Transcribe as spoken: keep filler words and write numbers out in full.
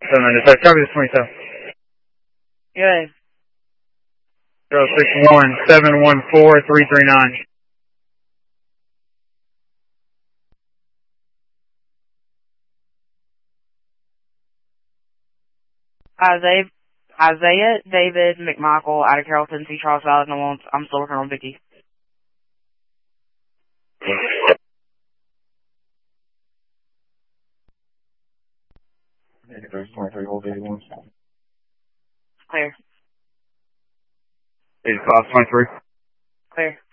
seven ninety-six, copy this twenty-seven. Good. zero six one seven one four three three nine. Isaiah, Isaiah David McMichael out of Carrollton, C. Charles Valley, and I'm still working on Vicky. Clear. eighty-five twenty-three. Clear.